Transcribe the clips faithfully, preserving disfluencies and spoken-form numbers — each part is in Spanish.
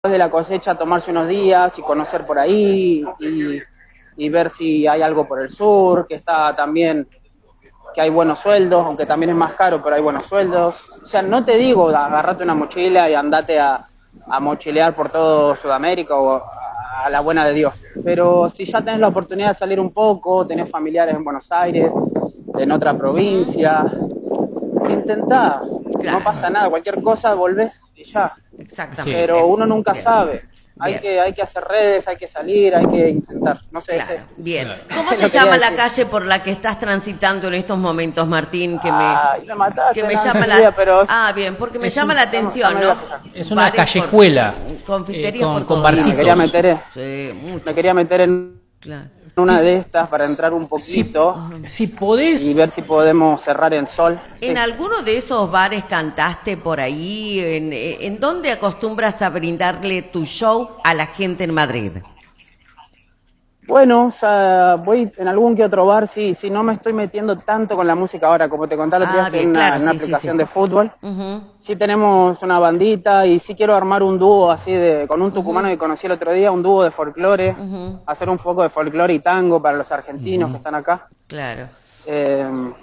de la cosecha tomarse unos días y conocer por ahí y, y ver si hay algo por el sur, que está también, que hay buenos sueldos, aunque también es más caro, pero hay buenos sueldos. O sea, no te digo agarrate una mochila y andate a, a mochilear por todo Sudamérica o a, a la buena de Dios, pero si ya tenés la oportunidad de salir un poco, tenés familiares en Buenos Aires, en otra provincia, intentá, Claro. no pasa nada, cualquier cosa volvés y ya. Exactamente. Pero uno nunca Bien. sabe. Hay Bien. que, hay que hacer redes, hay que salir, hay que intentar. No sé, Claro, ese- bien. Claro. ¿Cómo Lo se quería llama la decir. calle por la que estás transitando en estos momentos, Martín? Que me, Ay, me mataste, que me no, llama no sabía, la... pero es- Ah, bien, porque me es llama un- la atención, no, no ¿no? me iba a Es una Bares por- callejuela, confiterías eh, con- por con todos barcitos. me quería lados. meter, en- Sí, mucho. me quería meter en Claro. una de estas para entrar un Si, poquito si y podés, ver si podemos cerrar en sol. ¿En Sí. alguno de esos bares cantaste por ahí? ¿En, en dónde acostumbras a brindarle tu show a la gente en Madrid? Bueno, o sea, voy en algún que otro bar, sí, sí, no me estoy metiendo tanto con la música ahora, como te contaba el otro día, Ah, estoy bien, en una, claro, en una sí, sí, aplicación sí. de fútbol. Ujú. Sí tenemos una bandita y sí quiero armar un dúo así de con un tucumano que conocí el otro día, un dúo de folclore, Ujú. hacer un poco de folclore y tango para los argentinos que están acá. Claro. Eh,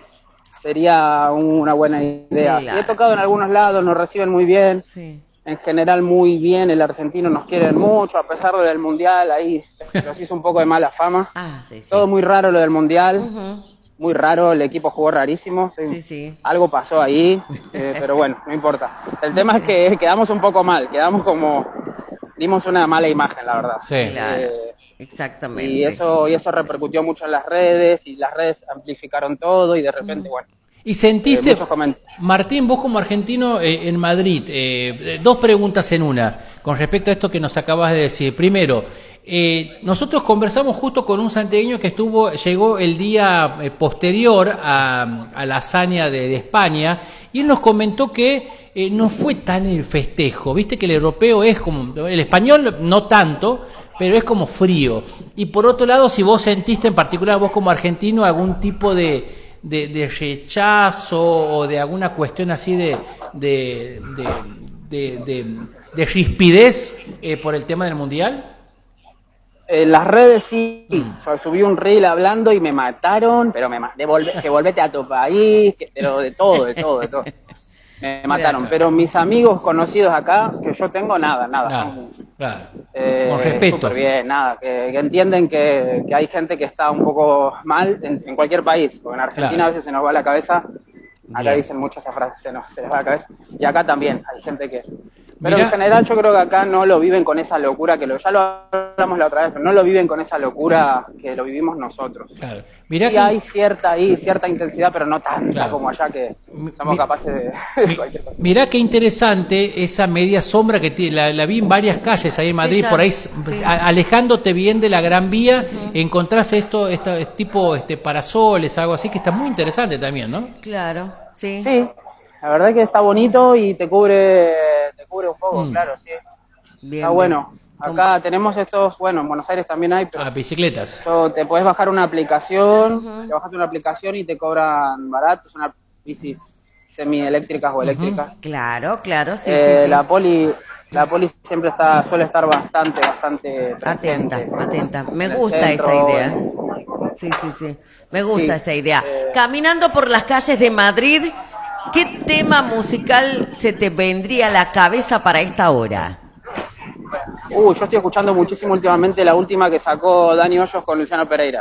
sería una buena idea. Sí, Sí, claro. he tocado en algunos lados, nos reciben muy bien, Sí. en general muy bien, el argentino nos quieren mucho, a pesar de lo del mundial, ahí se nos hizo un poco de mala fama. Ah, sí, sí. Todo muy raro lo del mundial, Ujú. muy raro, el equipo jugó rarísimo, sí. Sí, sí. Algo pasó ahí, eh, pero bueno, no importa. El tema es que quedamos un poco mal, quedamos como, dimos una mala imagen, la verdad. Sí. Claro. Eh, Exactamente. y eso, y eso repercutió mucho en las redes, y las redes amplificaron todo, y de repente, bueno, y sentiste, Eh, muchos comentarios. Martín, vos como argentino eh, en Madrid, eh, dos preguntas en una, con respecto a esto que nos acabas de decir. Primero, eh, nosotros conversamos justo con un santiagueño que estuvo, llegó el día eh, posterior a, a la hazaña de, de España, y él nos comentó que eh, no fue tan el festejo, viste que el europeo es como, el español no tanto, pero es como frío. Y por otro lado, si vos sentiste en particular, vos como argentino, algún tipo de, de, de rechazo o de alguna cuestión así de, de, de, de, de- de rispidez eh, por el tema del Mundial. En las redes sí, yo subí un reel hablando y me mataron, pero me ma- de volve- que volvete a tu país, que, pero de todo, de todo, de todo. Me mataron, pero mis amigos conocidos acá, que yo tengo, nada, nada. Nada, son, claro. eh, Con respeto. súper bien, nada, que, que entienden que, que hay gente que está un poco mal en, en cualquier país, porque en Argentina Claro. a veces se nos va la cabeza, acá Bien. dicen muchas esa frase, se, nos, se les va la cabeza, y acá también hay gente que... Pero Mirá. en general yo creo que acá no lo viven con esa locura, que lo, ya lo hablamos la otra vez, pero no lo viven con esa locura que lo vivimos nosotros. Claro. Mirá Sí que- hay cierta ahí, cierta intensidad, pero no tanta Claro. como allá que Mi- somos mi- capaces de, de Mi- cualquier cosa. Mirá qué interesante esa media sombra que tiene, la, la vi en varias calles ahí en Madrid, ya. por ahí Sí. a- alejándote bien de la Gran Vía, encontrás esto, esto tipo este parasoles, algo así, que está muy interesante también, ¿no? Claro, sí. Sí, la verdad que está bonito y te cubre, te cubre un poco, Mm. claro, sí. Bien, Está bueno. bien. Acá tenemos estos, bueno, en Buenos Aires también hay, pero Ah, bicicletas. esto te puedes bajar una aplicación, te bajas una aplicación y te cobran barato, son bicis semieléctricas o eléctricas. Claro, claro, sí, Eh, sí, sí. La poli, la poli siempre está, suele estar bastante, bastante Atenta, presente. atenta. Me En el gusta centro, esa idea. en- Sí, sí, sí. Me gusta Sí, esa idea. eh, Caminando por las calles de Madrid, ¿qué tema musical se te vendría a la cabeza para esta hora? Uh, yo estoy escuchando muchísimo últimamente la última que sacó Dani Hoyos con Luciano Pereira.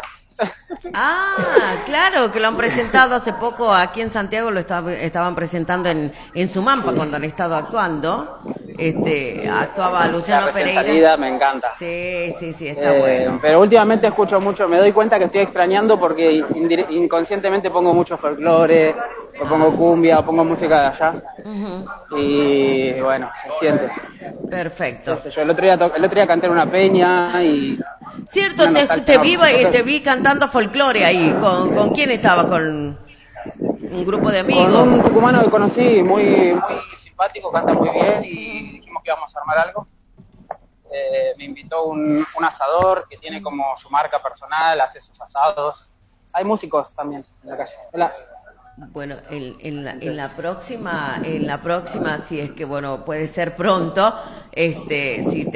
Ah, claro, que lo han presentado hace poco aquí en Santiago, lo estaba- estaban presentando en, en Sumampa cuando han estado actuando. Este, actuaba La Luciano recién Pereira. salida me encanta. Sí, sí, sí, está Eh, bueno. Pero últimamente escucho mucho, me doy cuenta que estoy extrañando porque indire- inconscientemente pongo mucho folclore, o pongo cumbia, o pongo música de allá. Y bueno, se siente. Perfecto. Qué sé yo, el otro día, to- el otro día canté en una peña y Cierto, Una te, nostalgia te vi, enorme. eh, te vi cantando folclore ahí. ¿Con, con quién estaba? ¿Con un grupo de con amigos? un tucumano que conocí, muy, muy simpático, canta muy bien y dijimos que íbamos a armar algo. Eh, me invitó un, un asador que tiene como su marca personal, hace sus asados. Hay músicos también en la calle. Hola. Bueno, en, en la, en la próxima, en la próxima, si es que bueno, puede ser pronto, este, si